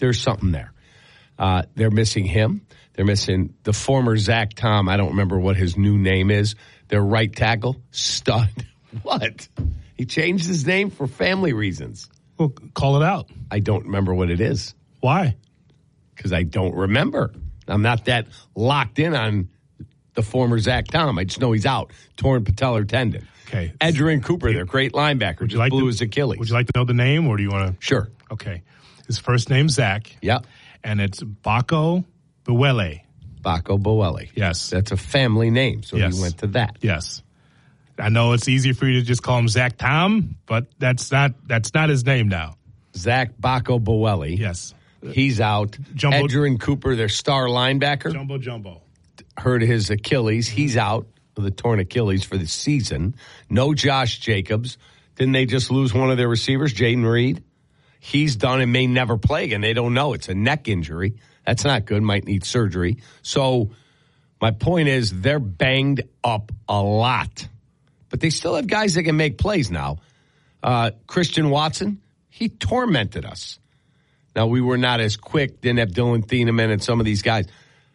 there's something there. They're missing him. They're missing the former Zach Tom. I don't remember what his new name is. Their right tackle, stud. What? He changed his name for family reasons. Well, call it out. I don't remember what it is. Why? Because I don't remember. I'm not that locked in on the former Zach Tom. I just know he's out. Torn patellar tendon. Okay. Edgerrin Cooper, their great linebacker, just blew his Achilles. Would you like to know the name, or do you want to? Sure. Okay. His first name's Zach. Yep. And it's Bako Bawele. Bako Bawele. Yes. That's a family name, so he went to that. Yes. I know it's easy for you to just call him Zach Tom, but that's not his name now. Zach Bako Bawele. Yes. He's out. Edgerrin Cooper, their star linebacker. Jumbo. Hurt his Achilles. He's out with a torn Achilles for the season. No Josh Jacobs. Didn't they just lose one of their receivers, Jaden Reed? He's done and may never play again. They don't know. It's a neck injury. That's not good. Might need surgery. So my point is they're banged up a lot. But they still have guys that can make plays now. Christian Watson, he tormented us. Now, we were not as quick. Didn't have Dylan Thieneman and some of these guys.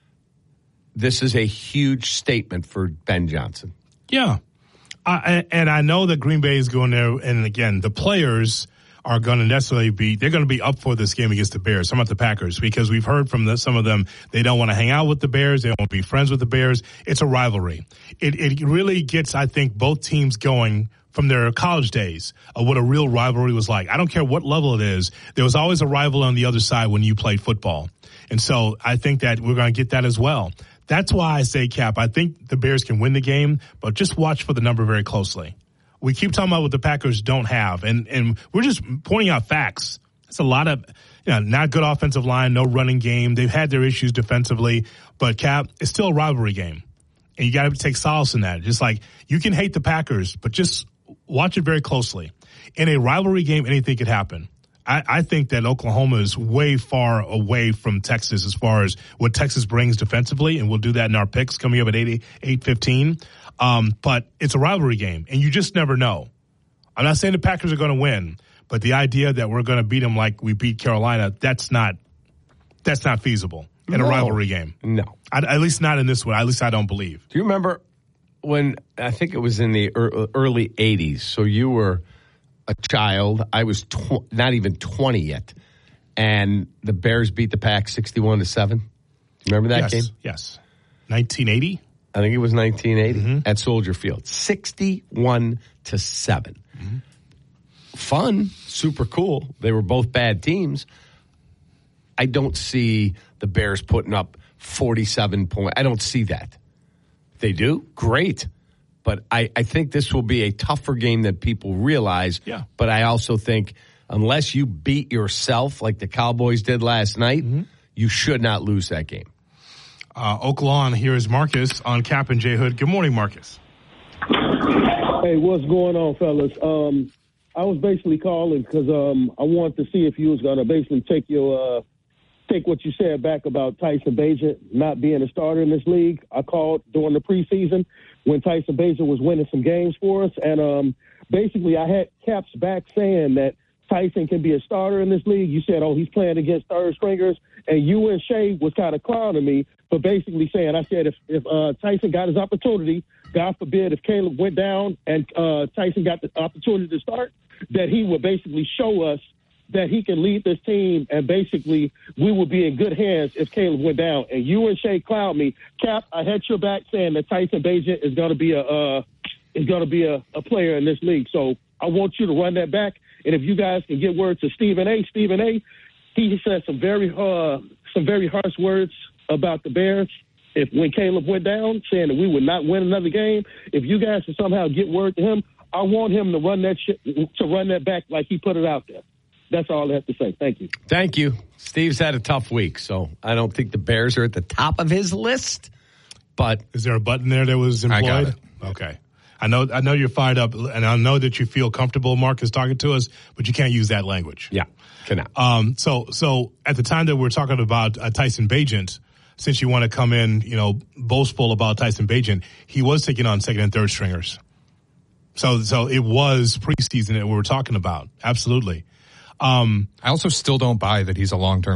This is a huge statement for Ben Johnson. Yeah. And I know that Green Bay is going there. And, again, the players are going to necessarily they're going to be up for this game against the Bears. I'm not the Packers, because we've heard from some of them, they don't want to hang out with the Bears. They don't want to be friends with the Bears. It's a rivalry. It really gets, I think, both teams going from their college days of what a real rivalry was like. I don't care what level it is. There was always a rival on the other side when you played football. And so I think that we're going to get that as well. That's why I say, Cap, I think the Bears can win the game, but just watch for the number very closely. We keep talking about what the Packers don't have, and we're just pointing out facts. It's a lot of, not good offensive line, no running game. They've had their issues defensively, but Cap, it's still a rivalry game, and you got to take solace in that. Just like you can hate the Packers, but just watch it very closely. In a rivalry game, anything could happen. I think that Oklahoma is way far away from Texas as far as what Texas brings defensively, and we'll do that in our picks coming up at 8:15. But it's a rivalry game, and you just never know. I'm not saying the Packers are going to win, but the idea that we're going to beat them like we beat Carolina, that's not feasible in a rivalry game. No. At least not in this one. At least I don't believe. Do you remember when, I think it was in the early 80s, so you were a child. I was not even 20 yet, and the Bears beat the Pack 61-7. Do you remember that game? Yes. 1980? I think it was 1980 at Soldier Field. 61-7. Mm-hmm. Fun, super cool. They were both bad teams. I don't see the Bears putting up 47 points. I don't see that. They do? Great. But I think this will be a tougher game than people realize. Yeah. But I also think unless you beat yourself like the Cowboys did last night, you should not lose that game. Oak Lawn, here is Marcus on Cap and J Hood. Good morning, Marcus. Hey, what's going on, fellas? I was basically calling because I wanted to see if you was going to basically take what you said back about Tyson Bagent not being a starter in this league. I called during the preseason when Tyson Bagent was winning some games for us, and basically I had Cap's back saying that Tyson can be a starter in this league. You said, he's playing against third stringers, and you and Shay was kind of clowning me for basically saying, I said if Tyson got his opportunity, God forbid if Caleb went down and Tyson got the opportunity to start, that he would basically show us that he can lead this team, and basically we would be in good hands if Caleb went down. And you and Shay clowned me. Cap, I had your back saying that Tyson Bagent is going to be a player in this league. So I want you to run that back. And if you guys can get word to Stephen A., he said some very harsh words about the Bears when Caleb went down, saying that we would not win another game. If you guys can somehow get word to him, I want him to run that back like he put it out there. That's all I have to say. Thank you. Thank you. Steve's had a tough week, so I don't think the Bears are at the top of his list. But is there a button there that was employed? I got it. Okay. I know you're fired up, and I know that you feel comfortable, Marcus, talking to us, but you can't use that language. Yeah, cannot. So at the time that we're talking about Tyson Bagent, since you want to come in, boastful about Tyson Bagent, he was taking on second and third stringers. So it was preseason that we were talking about. Absolutely. I also still don't buy that he's a long-term